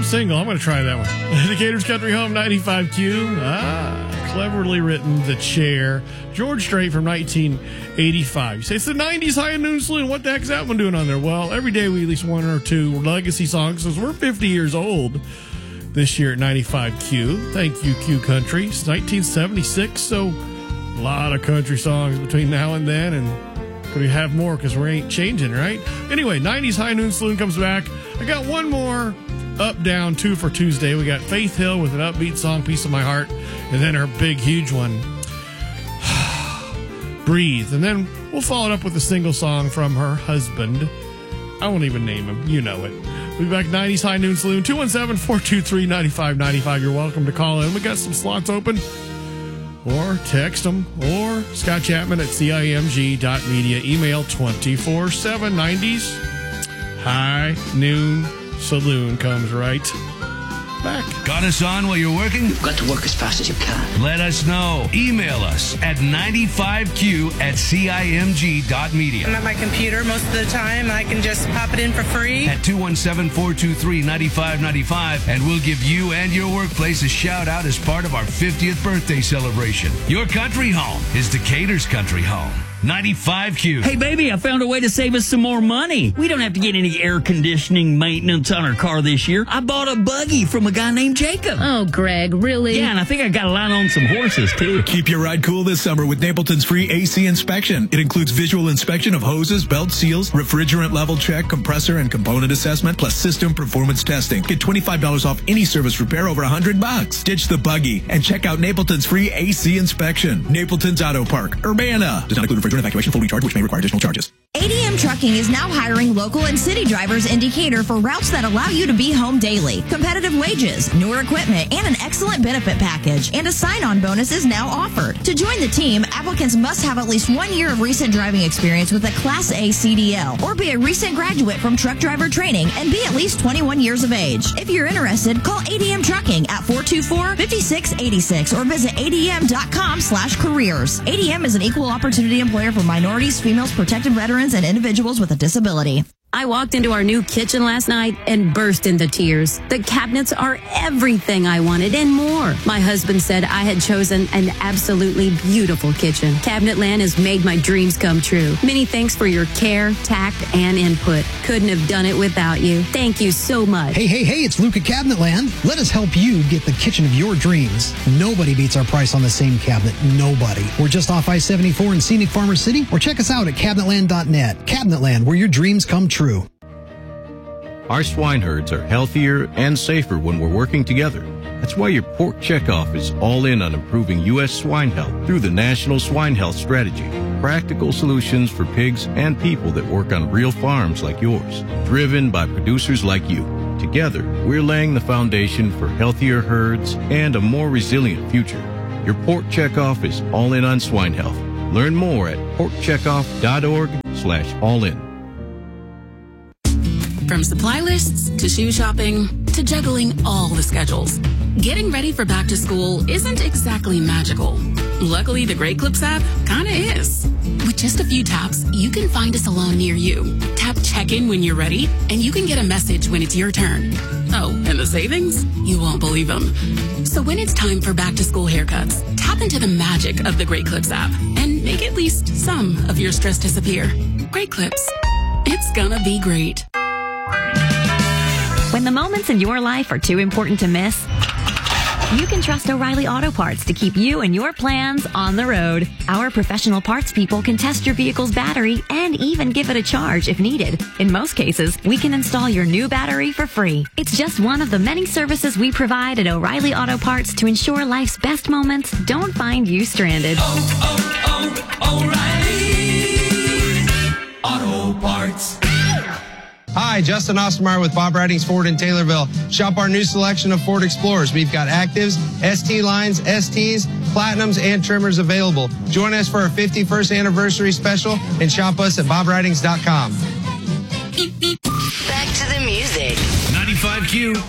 single. I'm going to try that one. Decatur's Country Home, 95Q. Cleverly written, The Chair. George Strait from 1985. You say, it's the 90s High Noon Saloon. What the heck's that one doing on there? Well, every day we release one or two legacy songs, because we're 50 years old this year at 95Q. Thank you, Q Country. It's 1976, so a lot of country songs between now and then, and could we have more because we ain't changing, right? Anyway, 90s High Noon Saloon comes back. I got one more Up Down 2 for Tuesday. We got Faith Hill with an upbeat song, Piece of My Heart, and then her big, huge one, Breathe. And then we'll follow it up with a single song from her husband. I won't even name him. You know it. We'll be back 90s High Noon Saloon, 217-423-9595. You're welcome to call in. We got some slots open. Or text them. Or Scott Chapman at CIMG.media. Email 24/7 90s High Noon Saloon comes right back. Got us on while you're working? You've got to work as fast as you can. Let us know. Email us at 95q@cimg.media. I'm at my computer most of the time. I can just pop it in for free. At 217-423-9595, and we'll give you and your workplace a shout out as part of our 50th birthday celebration. Your country home is Decatur's Country Home. 95Q. Hey, baby, I found a way to save us some more money. We don't have to get any air conditioning maintenance on our car this year. I bought a buggy from a guy named Jacob. Oh, Greg, really? Yeah, and I think I got a line on some horses, too. Keep your ride cool this summer with Napleton's free AC inspection. It includes visual inspection of hoses, belt seals, refrigerant level check, compressor and component assessment, plus system performance testing. Get $25 off any service repair over $100. Ditch the buggy and check out Napleton's free AC inspection. Napleton's Auto Park, Urbana. Does not include refrigerant evacuation, full recharge, which may require additional charges. ADM Trucking is now hiring local and city drivers in Decatur for routes that allow you to be home daily. Competitive wages, newer equipment, and an excellent benefit package. And a sign-on bonus is now offered. To join the team, applicants must have at least 1 year of recent driving experience with a Class A CDL, or be a recent graduate from truck driver training and be at least 21 years of age. If you're interested, call ADM Trucking at 424-5686 or visit adm.com/careers. ADM is an equal opportunity employer for minorities, females, protected veterans, and individuals with a disability. I walked into our new kitchen last night and burst into tears. The cabinets are everything I wanted and more. My husband said I had chosen an absolutely beautiful kitchen. Cabinetland has made my dreams come true. Many thanks for your care, tact, and input. Couldn't have done it without you. Thank you so much. Hey, it's Luke at Cabinetland. Let us help you get the kitchen of your dreams. Nobody beats our price on the same cabinet. Nobody. We're just off I-74 in scenic Farmer City, or check us out at cabinetland.net. Cabinetland, where your dreams come true. Our swine herds are healthier and safer when we're working together. That's why your pork checkoff is all in on improving U.S. swine health through the National Swine Health Strategy. Practical solutions for pigs and people that work on real farms like yours, driven by producers like you. Together, we're laying the foundation for healthier herds and a more resilient future. Your pork checkoff is all in on swine health. Learn more at porkcheckoff.org/all-in. From supply lists to shoe shopping to juggling all the schedules, getting ready for back to school isn't exactly magical. Luckily, the Great Clips app kinda is. With just a few taps, you can find a salon near you. Tap check-in when you're ready, and you can get a message when it's your turn. Oh, and the savings? You won't believe them. So when it's time for back to school haircuts, tap into the magic of the Great Clips app and make at least some of your stress disappear. Great Clips. It's gonna be great. When the moments in your life are too important to miss, you can trust O'Reilly Auto Parts to keep you and your plans on the road. Our professional parts people can test your vehicle's battery and even give it a charge if needed. In most cases, we can install your new battery for free. It's just one of the many services we provide at O'Reilly Auto Parts to ensure life's best moments don't find you stranded. O'Reilly Auto Parts. Hi, Justin Ostermeyer with Bob Ridings Ford in Taylorville. Shop our new selection of Ford Explorers. We've got Actives, ST lines, STs, Platinums, and Trimmers available. Join us for our 51st anniversary special and shop us at bobridings.com. Back to the music. 95Q.